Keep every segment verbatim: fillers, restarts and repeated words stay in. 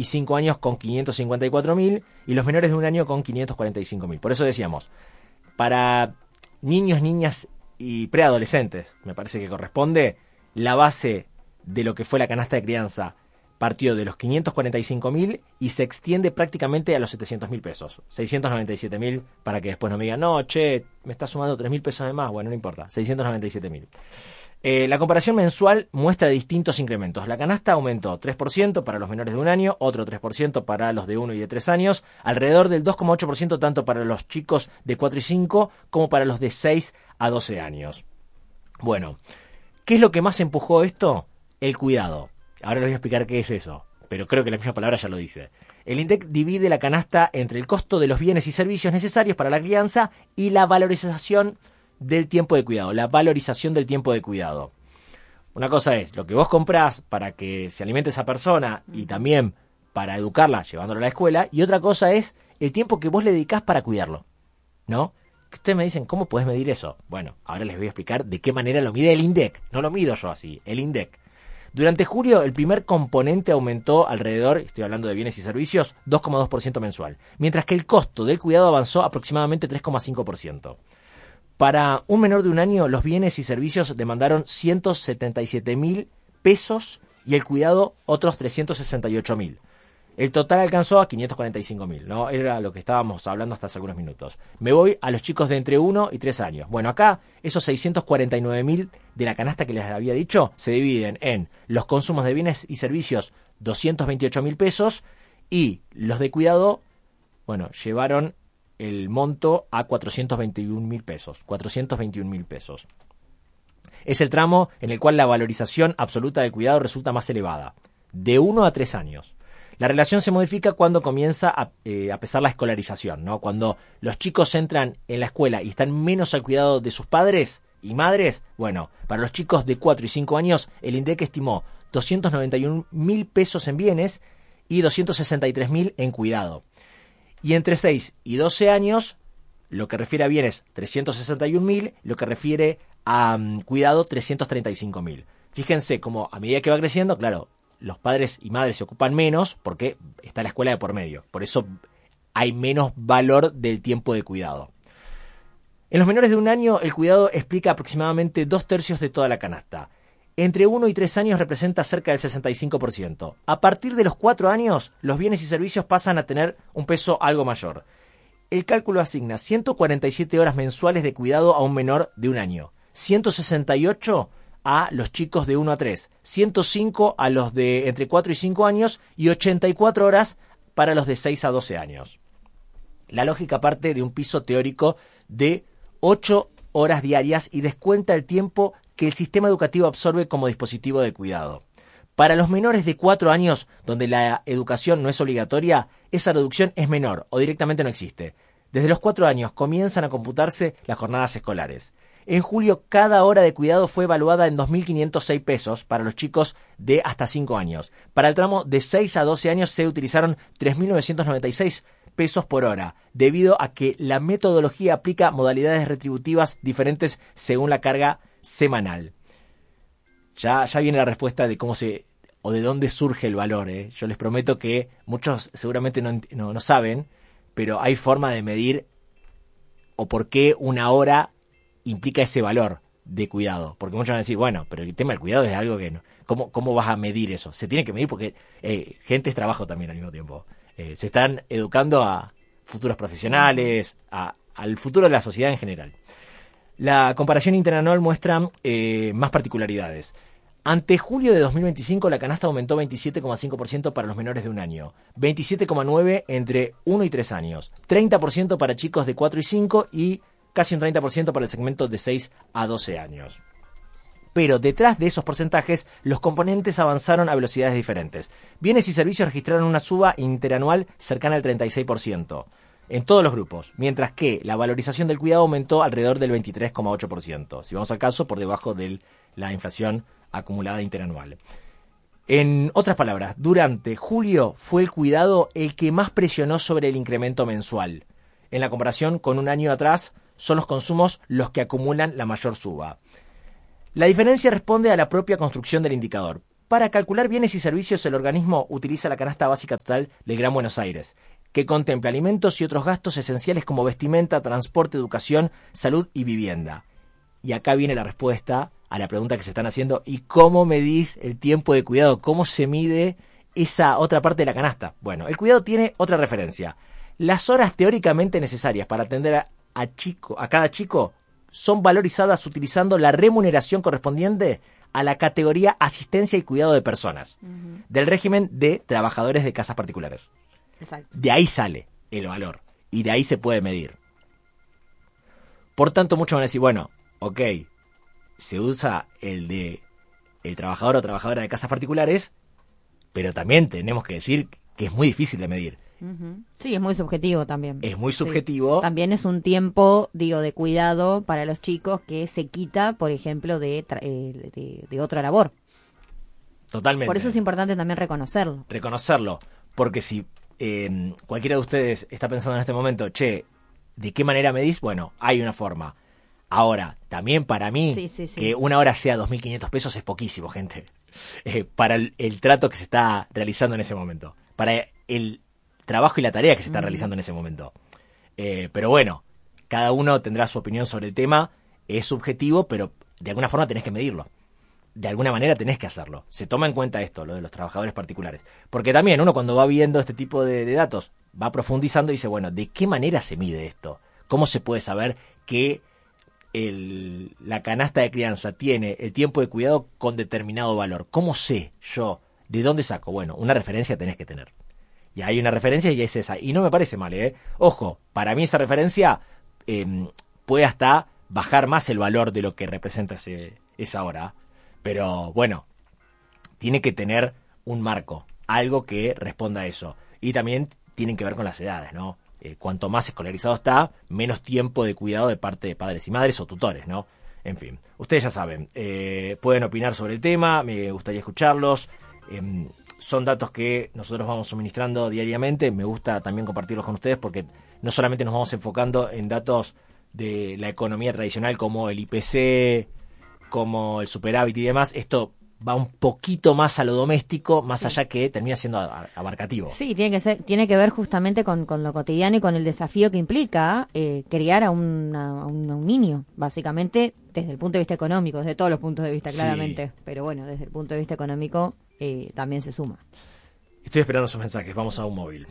y cinco años con quinientos cincuenta y cuatro mil y los menores de un año con quinientos cuarenta y cinco mil. Por eso decíamos, para niños, niñas y preadolescentes, me parece que corresponde, la base de lo que fue la canasta de crianza partió de los quinientos cuarenta y cinco mil y se extiende prácticamente a los setecientos mil pesos. seiscientos noventa y siete mil, para que después no me digan, no, che, me está sumando tres mil pesos de más. Bueno, no importa, seiscientos noventa y siete mil. Eh, la comparación mensual muestra distintos incrementos. La canasta aumentó tres por ciento para los menores de un año, otro tres por ciento para los de uno y de tres años, alrededor del dos coma ocho por ciento tanto para los chicos de cuatro y cinco como para los de seis a doce años. Bueno, ¿qué es lo que más empujó esto? El cuidado. Ahora les voy a explicar qué es eso, pero creo que la misma palabra ya lo dice. El INDEC divide la canasta entre el costo de los bienes y servicios necesarios para la crianza y la valorización del tiempo de cuidado, la valorización del tiempo de cuidado. Una cosa es lo que vos comprás para que se alimente esa persona y también para educarla llevándola a la escuela, y otra cosa es el tiempo que vos le dedicás para cuidarlo, ¿no? Ustedes me dicen, ¿cómo podés medir eso? Bueno, ahora les voy a explicar de qué manera lo mide el INDEC. No lo mido yo así, el INDEC. Durante julio, el primer componente aumentó alrededor, estoy hablando de bienes y servicios, dos coma dos por ciento mensual, mientras que el costo del cuidado avanzó aproximadamente tres coma cinco por ciento. Para un menor de un año, los bienes y servicios demandaron ciento setenta y siete mil pesos y el cuidado otros trescientos sesenta y ocho mil. El total alcanzó a quinientos cuarenta y cinco mil, ¿no? Era lo que estábamos hablando hasta hace algunos minutos. Me voy a los chicos de entre uno y tres años. Bueno, acá esos seiscientos cuarenta y nueve mil de la canasta que les había dicho se dividen en los consumos de bienes y servicios, doscientos veintiocho mil pesos, y los de cuidado, bueno, llevaron el monto a cuatrocientos veintiún mil pesos. cuatrocientos veintiún mil pesos. Es el tramo en el cual la valorización absoluta del cuidado resulta más elevada, de uno a tres años. La relación se modifica cuando comienza a, eh, a pesar la escolarización, ¿no? Cuando los chicos entran en la escuela y están menos al cuidado de sus padres y madres, bueno, para los chicos de cuatro y cinco años, el INDEC estimó doscientos noventa y un mil pesos en bienes y doscientos sesenta y tres mil en cuidado. Y entre seis y doce años, lo que refiere a bienes, trescientos sesenta y un mil, lo que refiere a um, cuidado, trescientos treinta y cinco mil. Fíjense cómo a medida que va creciendo, claro, los padres y madres se ocupan menos porque está la escuela de por medio. Por eso hay menos valor del tiempo de cuidado. En los menores de un año, el cuidado explica aproximadamente dos tercios de toda la canasta. Entre uno y tres años representa cerca del sesenta y cinco por ciento. A partir de los cuatro años, los bienes y servicios pasan a tener un peso algo mayor. El cálculo asigna ciento cuarenta y siete horas mensuales de cuidado a un menor de un año, ciento sesenta y ocho a los chicos de uno a tres, ciento cinco a los de entre cuatro y cinco años y ochenta y cuatro horas para los de seis a doce años. La lógica parte de un piso teórico de ocho horas diarias y descuenta el tiempo que el sistema educativo absorbe como dispositivo de cuidado. Para los menores de cuatro años, donde la educación no es obligatoria, esa reducción es menor o directamente no existe. Desde los cuatro años comienzan a computarse las jornadas escolares. En julio, cada hora de cuidado fue evaluada en dos mil quinientos seis pesos para los chicos de hasta cinco años. Para el tramo de seis a doce años se utilizaron tres mil novecientos noventa y seis pesos por hora, debido a que la metodología aplica modalidades retributivas diferentes según la carga semanal. Ya, ya viene la respuesta de cómo se o de dónde surge el valor, ¿eh? Yo les prometo que muchos seguramente no, no, no saben, pero hay forma de medir o por qué una hora implica ese valor de cuidado. Porque muchos van a decir, bueno, pero el tema del cuidado es algo que no. ¿Cómo, cómo vas a medir eso? Se tiene que medir porque eh, gente es trabajo también al mismo tiempo. Eh, se están educando a futuros profesionales, a, al futuro de la sociedad en general. La comparación interanual muestra eh, más particularidades. Ante julio de dos mil veinticinco, la canasta aumentó veintisiete coma cinco por ciento para los menores de un año, veintisiete coma nueve por ciento entre uno y tres años, treinta por ciento para chicos de cuatro y cinco y casi un treinta por ciento para el segmento de seis a doce años. Pero detrás de esos porcentajes, los componentes avanzaron a velocidades diferentes. Bienes y servicios registraron una suba interanual cercana al treinta y seis por ciento en todos los grupos, mientras que la valorización del cuidado aumentó alrededor del veintitrés coma ocho por ciento, si vamos al caso, por debajo de la inflación acumulada interanual. En otras palabras, durante julio fue el cuidado el que más presionó sobre el incremento mensual. En la comparación con un año atrás, son los consumos los que acumulan la mayor suba. La diferencia responde a la propia construcción del indicador. Para calcular bienes y servicios, el organismo utiliza la canasta básica total del Gran Buenos Aires, que contempla alimentos y otros gastos esenciales como vestimenta, transporte, educación, salud y vivienda. Y acá viene la respuesta a la pregunta que se están haciendo: ¿y cómo medís el tiempo de cuidado? ¿Cómo se mide esa otra parte de la canasta? Bueno, el cuidado tiene otra referencia. Las horas teóricamente necesarias para atender a, a, chico, a cada chico son valorizadas utilizando la remuneración correspondiente a la categoría asistencia y cuidado de personas, uh-huh, del régimen de trabajadores de casas particulares. Exacto. De ahí sale el valor y de ahí se puede medir. Por tanto, muchos van a decir, bueno, ok, se usa el de el trabajador o trabajadora de casas particulares, pero también tenemos que decir que es muy difícil de medir. Uh-huh. Sí, es muy subjetivo también. Es muy subjetivo. Sí. También es un tiempo, digo, de cuidado para los chicos que se quita, por ejemplo, de, tra- eh, de, de otra labor. Totalmente. Por eso es importante también reconocerlo. Reconocerlo, porque si eh, cualquiera de ustedes está pensando en este momento, che, ¿de qué manera medís? Bueno, hay una forma. Ahora, también para mí, sí, sí, sí. que una hora sea dos mil quinientos pesos es poquísimo, gente. Eh, para el, el trato que se está realizando en ese momento. Para el trabajo y la tarea que se está uh-huh. realizando en ese momento. Eh, pero bueno, cada uno tendrá su opinión sobre el tema. Es subjetivo, pero de alguna forma tenés que medirlo. De alguna manera tenés que hacerlo. Se toma en cuenta esto, lo de los trabajadores particulares. Porque también uno cuando va viendo este tipo de, de datos, va profundizando y dice, bueno, ¿de qué manera se mide esto? ¿Cómo se puede saber que el, la canasta de crianza tiene el tiempo de cuidado con determinado valor? ¿Cómo sé yo? ¿De dónde saco? Bueno, una referencia tenés que tener. Y hay una referencia y es esa. Y no me parece mal, ¿eh? Ojo, para mí esa referencia eh, puede hasta bajar más el valor de lo que representa ese, esa hora. Pero bueno, tiene que tener un marco, algo que responda a eso. Y también tienen que ver con las edades, ¿no? Eh, cuanto más escolarizado está, menos tiempo de cuidado de parte de padres y madres o tutores, ¿no? En fin, ustedes ya saben, eh, pueden opinar sobre el tema, me gustaría escucharlos. Eh, son datos que nosotros vamos suministrando diariamente, me gusta también compartirlos con ustedes porque no solamente nos vamos enfocando en datos de la economía tradicional como el I P C, como el superávit y demás, esto va un poquito más a lo doméstico, más sí. allá que termina siendo abarcativo. Sí, tiene que ser, tiene que ver justamente con, con lo cotidiano y con el desafío que implica eh, criar a, una, a, un, a un niño, básicamente desde el punto de vista económico, desde todos los puntos de vista, claramente, sí. pero bueno, desde el punto de vista económico eh, también se suma. Estoy esperando sus mensajes, vamos a un móvil.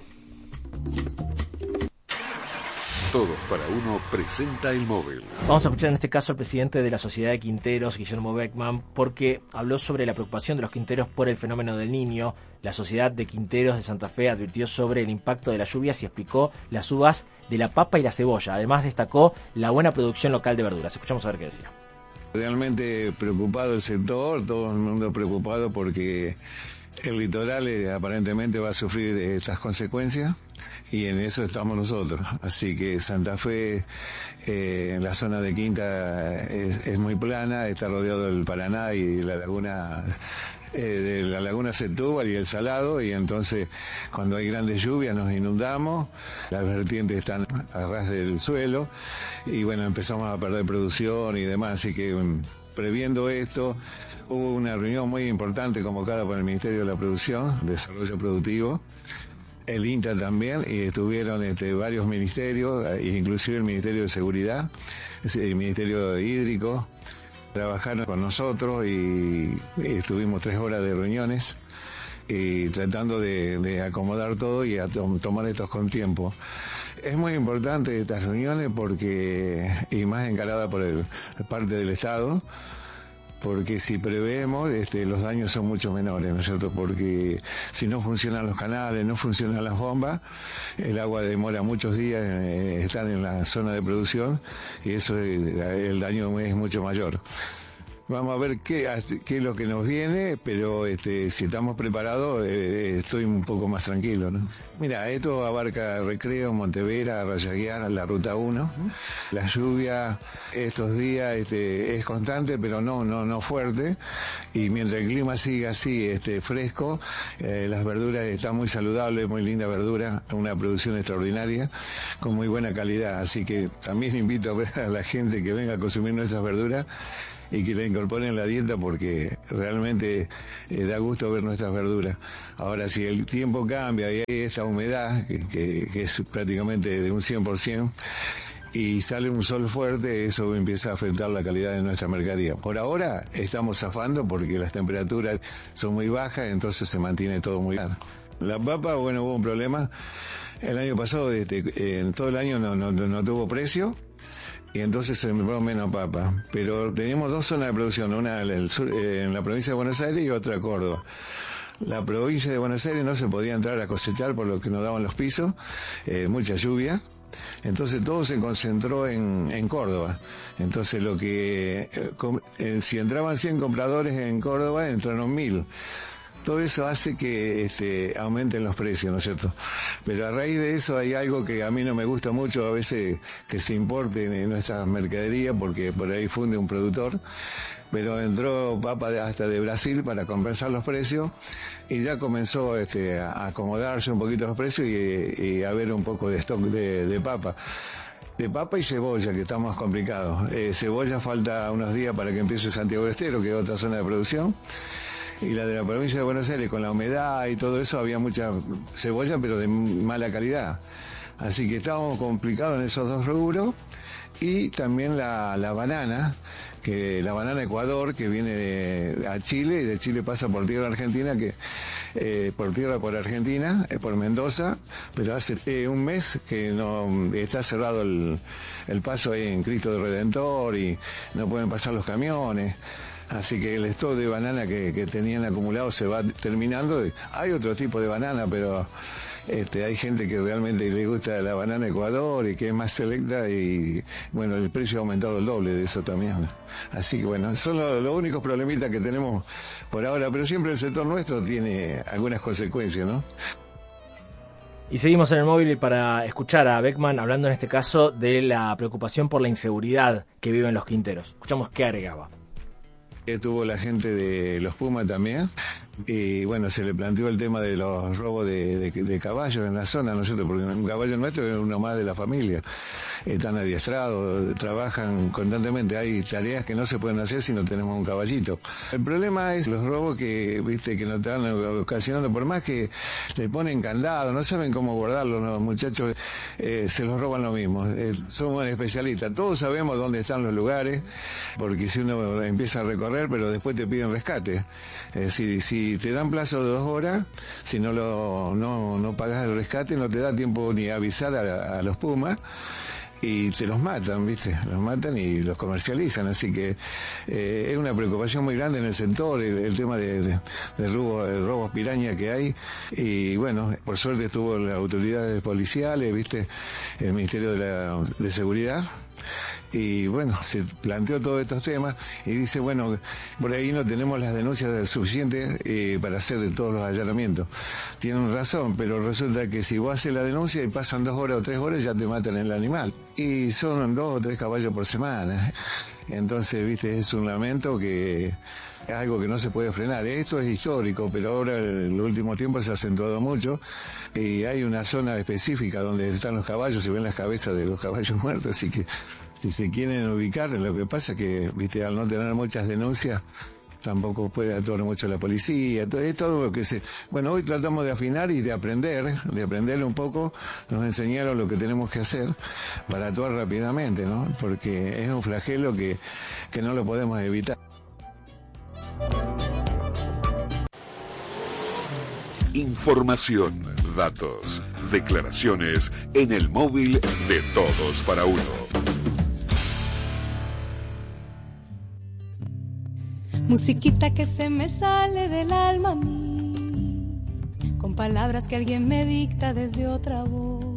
Todos para uno presenta el móvil. Vamos a escuchar en este caso al presidente de la Sociedad de Quinteros, Guillermo Beckman, porque habló sobre la preocupación de los quinteros por el fenómeno del Niño. La Sociedad de Quinteros de Santa Fe advirtió sobre el impacto de las lluvias y explicó las uvas de la papa y la cebolla. Además destacó la buena producción local de verduras. Escuchamos a ver qué decía. Realmente preocupado el sector, todo el mundo preocupado porque el litoral eh, aparentemente va a sufrir estas consecuencias. Y en eso estamos nosotros. Así que Santa Fe, eh, en la zona de Quinta, es, es muy plana, está rodeado del Paraná y la laguna, eh, de la laguna Setúbal y el Salado, y entonces cuando hay grandes lluvias nos inundamos, las vertientes están a ras del suelo, y bueno, empezamos a perder producción y demás, así que um, previendo esto, hubo una reunión muy importante convocada por el Ministerio de la Producción, Desarrollo Productivo, el INTA también, y estuvieron este, varios ministerios, inclusive el Ministerio de Seguridad, el Ministerio Hídrico, trabajaron con nosotros y, y estuvimos tres horas de reuniones y tratando de, de acomodar todo y a to- tomar estos con tiempo. Es muy importante estas reuniones porque, y más encarada por el parte del Estado, porque si preveemos, este, los daños son mucho menores, ¿no es cierto? Porque si no funcionan los canales, no funcionan las bombas, el agua demora muchos días en eh, estar en la zona de producción y eso, eh, el daño es mucho mayor. Vamos a ver qué, qué es lo que nos viene, pero este, si estamos preparados, eh, estoy un poco más tranquilo, ¿no? Mira, esto abarca Recreo, Montevera, Rayaguiana, la Ruta uno. La lluvia estos días este, es constante, pero no, no, no fuerte. Y mientras el clima siga así, este, fresco, eh, las verduras están muy saludables, muy linda verdura, una producción extraordinaria, con muy buena calidad. Así que también invito a, ver a la gente que venga a consumir nuestras verduras y que la incorporen en la dieta porque realmente eh, da gusto ver nuestras verduras. Ahora, si el tiempo cambia y hay esa humedad, que, que, que es prácticamente de un cien por ciento, y sale un sol fuerte, eso empieza a afectar la calidad de nuestra mercadería. Por ahora estamos zafando porque las temperaturas son muy bajas, entonces se mantiene todo muy bien. La papa, bueno, hubo un problema. El año pasado, este, en todo el año no, no, no tuvo precio, y entonces se sembró menos papa. Pero teníamos dos zonas de producción, una en, el sur, eh, en la provincia de Buenos Aires y otra en Córdoba. La provincia de Buenos Aires no se podía entrar a cosechar por lo que nos daban los pisos, eh, mucha lluvia. Entonces todo se concentró en, en Córdoba. Entonces lo que eh, com, eh, si entraban cien compradores en Córdoba, entraron mil. Todo eso hace que este, aumenten los precios, ¿no es cierto? Pero a raíz de eso hay algo que a mí no me gusta mucho, a veces que se importe en nuestras mercaderías, porque por ahí funde un productor, pero entró papa de, hasta de Brasil para compensar los precios, y ya comenzó este, a acomodarse un poquito los precios y, y a haber un poco de stock de, de papa. De papa y cebolla, que está más complicado. Eh, cebolla falta unos días para que empiece Santiago del Estero, que es otra zona de producción. Y la de la provincia de Buenos Aires, con la humedad y todo eso, había mucha cebolla, pero de mala calidad. Así que estábamos complicados en esos dos rubros. Y también la, la banana, que la banana Ecuador, que viene de, a Chile, y de Chile pasa por tierra argentina, que eh, por tierra por Argentina, eh, por Mendoza, pero hace eh, un mes que no está cerrado el, el paso ahí en Cristo de Redentor y no pueden pasar los camiones. Así que el stock de banana que, que tenían acumulado se va terminando. Hay otro tipo de banana, pero este, hay gente que realmente le gusta la banana Ecuador y que es más selecta, y bueno, el precio ha aumentado el doble de eso también. Así que bueno, son los, los únicos problemitas que tenemos por ahora, pero siempre el sector nuestro tiene algunas consecuencias, ¿no? Y seguimos en el móvil para escuchar a Beckman hablando en este caso de la preocupación por la inseguridad que viven los quinteros. Escuchamos qué agregaba. Estuvo la gente de los Pumas también, y bueno, se le planteó el tema de los robos de, de, de caballos en la zona, ¿no es cierto? Porque un caballo nuestro es uno más de la familia. Están adiestrados, trabajan constantemente, hay tareas que no se pueden hacer si no tenemos un caballito. El problema es los robos que, viste, que nos están ocasionando, por más que le ponen candado, no saben cómo guardarlo, los muchachos eh, se los roban lo mismo. Eh, somos especialistas, todos sabemos dónde están los lugares, porque si uno empieza a recorrer, pero después te piden rescate. Es decir, si te dan plazo de dos horas, si no lo no, no pagas el rescate, no te da tiempo ni avisar a, a los Pumas, y se los matan, ¿viste? Los matan y los comercializan, así que eh, es una preocupación muy grande en el sector, el, el tema de, de, de robo, de robos piraña que hay, y bueno, por suerte estuvo las autoridades policiales, ¿viste? El Ministerio de, la, de Seguridad, y bueno, se planteó todos estos temas y dice, bueno, por ahí no tenemos las denuncias suficientes eh, para hacer de todos los allanamientos. Tienen razón, pero resulta que si vos haces la denuncia y pasan dos horas o tres horas, ya te matan el animal. Y son dos o tres caballos por semana. Entonces, viste, es un lamento que es algo que no se puede frenar. Esto es histórico, pero ahora en el último tiempo se ha acentuado mucho, y hay una zona específica donde están los caballos, se ven las cabezas de los caballos muertos, así que si se quieren ubicar, lo que pasa es que, viste, al no tener muchas denuncias, tampoco puede actuar mucho la policía, todo, es todo lo que se... Bueno, hoy tratamos de afinar y de aprender, de aprenderle un poco, nos enseñaron lo que tenemos que hacer para actuar rápidamente, ¿no? Porque es un flagelo que, que no lo podemos evitar. Información, datos, declaraciones en el móvil de Todos para Uno. Musiquita que se me sale del alma a mí, con palabras que alguien me dicta desde otra voz.